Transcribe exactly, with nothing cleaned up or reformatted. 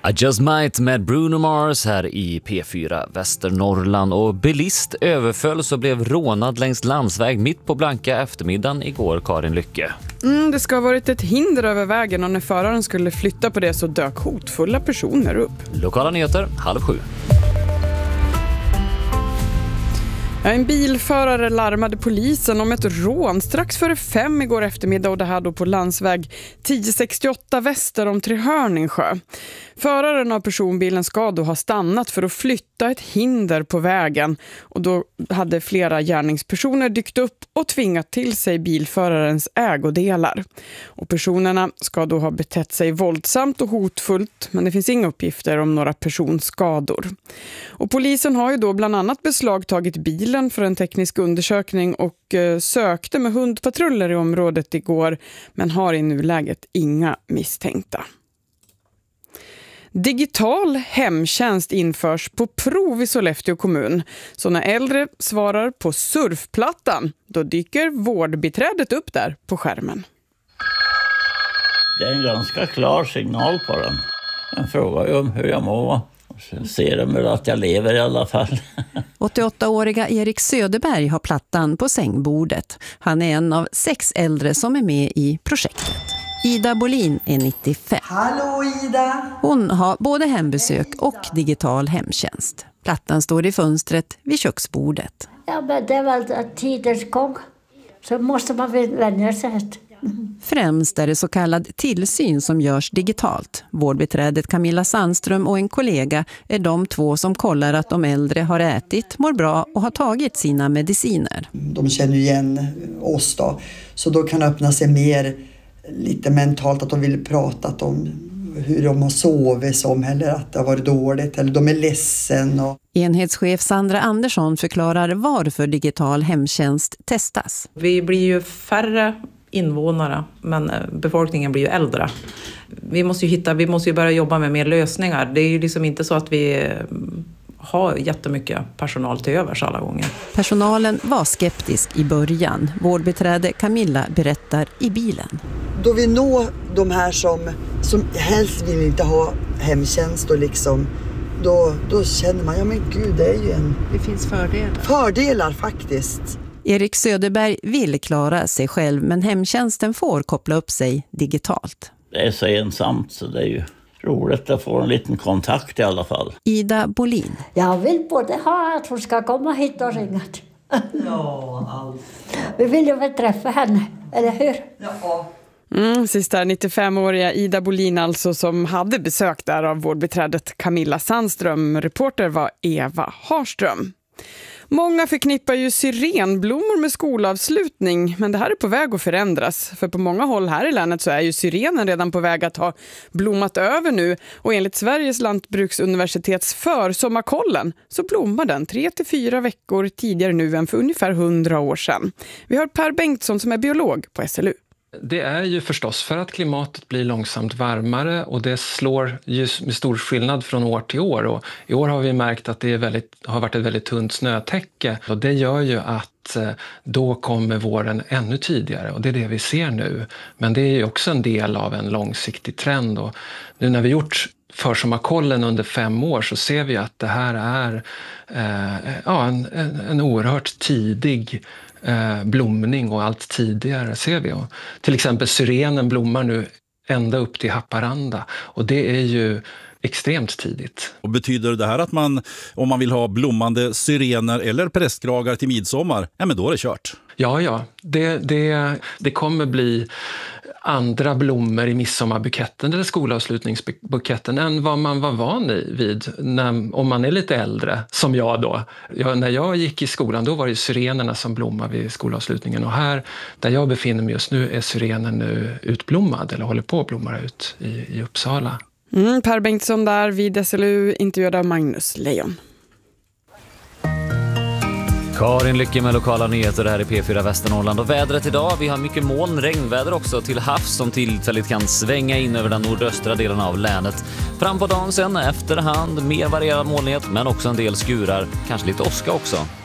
I Just Might med Bruno Mars här i P fyra Västernorrland. Och bilist överfölls och blev rånad längs landsväg mitt på blanka eftermiddagen igår, Karin Lycke. Mm, det ska ha varit ett hinder över vägen och när föraren skulle flytta på det så dök hotfulla personer upp. Lokala nyheter, halv sju. En bilförare larmade polisen om ett rån strax före fem igår eftermiddag och det här då på landsväg tio sextioåtta väster om Trehörningsjö. Föraren av personbilen ska då ha stannat för att flytta ett hinder på vägen och då hade flera gärningspersoner dykt upp och tvingat till sig bilförarens ägodelar. Och personerna ska då ha betett sig våldsamt och hotfullt, men det finns inga uppgifter om några personskador. Och polisen har ju då bland annat beslagtagit bilen för en teknisk undersökning och eh, sökte med hundpatruller i området igår, men har i nuläget inga misstänkta. Digital hemtjänst införs på prov i Sollefteå kommun. Så när äldre svarar på surfplattan, då dyker vårdbiträdet upp där på skärmen. Det är en ganska klar signal på den. Den frågar ju om hur jag mår. Så ser de väl att jag lever i alla fall. åttioåttaåriga Erik Söderberg har plattan på sängbordet. Han är en av sex äldre som är med i projektet. Ida Bolin är nittiofem. Hallå Ida! Hon har både hembesök och digital hemtjänst. Plattan står i fönstret vid köksbordet. Ja, men det är väl tidens gång. Så måste man väl vänja sig. Främst är det så kallad tillsyn som görs digitalt. Vårdbiträdet Camilla Sandström och en kollega är de två som kollar att de äldre har ätit, mår bra och har tagit sina mediciner. De känner igen oss då, så då kan öppna sig mer lite mentalt att de vill prata om hur de har sovit som eller att det har varit dåligt eller de är ledsen. Och... Enhetschef Sandra Andersson förklarar varför digital hemtjänst testas. Vi blir ju färre invånare, men befolkningen blir ju äldre. Vi måste ju hitta, vi måste ju börja jobba med mer lösningar. Det är ju liksom inte så att vi har jättemycket personal till övers alla gånger. Personalen var skeptisk i början. Vårdbiträde Camilla berättar i bilen. Då vi når de här som, som helst vill inte ha hemtjänst och liksom, då, då känner man, ja men gud, det är ju en... Det finns fördelar. Fördelar faktiskt. Erik Söderberg vill klara sig själv, men hemtjänsten får koppla upp sig digitalt. Det är så ensamt så det är ju roligt att få en liten kontakt i alla fall. Ida Bolin. Jag vill både ha att hon ska komma hit och ringa. Ja, allt. Vi vill ju väl träffa henne, eller hur? Ja. Mm, sista nittiofemåriga Ida Bolin alltså, som hade besök där av vårdbiträdet Camilla Sandström. Reporter var Eva Harström. Många förknippar ju syrenblommor med skolavslutning, men det här är på väg att förändras. För på många håll här i länet så är ju syrenen redan på väg att ha blommat över nu. Och enligt Sveriges lantbruksuniversitets försommarkollen så blommar den tre till fyra veckor tidigare nu än för ungefär hundra år sedan. Vi har Per Bengtsson som är biolog på S L U. Det är ju förstås för att klimatet blir långsamt varmare och det slår ju med stor skillnad från år till år. Och i år har vi märkt att det är väldigt, har varit ett väldigt tunt snötäcke och det gör ju att då kommer våren ännu tidigare och det är det vi ser nu. Men det är ju också en del av en långsiktig trend och nu när vi gjort försommarkollen under fem år så ser vi att det här är eh, ja, en, en, en oerhört tidig Eh, blomning och allt tidigare ser vi. Och till exempel syrenen blommar nu ända upp till Haparanda och det är ju extremt tidigt. Och betyder det här att man, om man vill ha blommande syrener eller prästkragar till midsommar, ja men då är det kört? Ja, ja. Det, det, det kommer bli andra blommor i midsommarbuketten eller skolavslutningsbuketten än vad man var van vid när, om man är lite äldre, som jag då. Jag, när jag gick i skolan då var det syrenerna som blommade vid skolavslutningen och här där jag befinner mig just nu är syrenen nu utblommad eller håller på att blomma ut i, i Uppsala. Mm, Per Bengtsson där vid S L U, intervjuad av Magnus Lejon. Karin Lycke med lokala nyheter här i P fyra Västernorrland. Och vädret idag, vi har mycket moln, regnväder också till havs som tillfälligt kan svänga in över den nordöstra delen av länet. Fram på dagen sen efterhand mer varierad molnighet men också en del skurar, kanske lite åska också.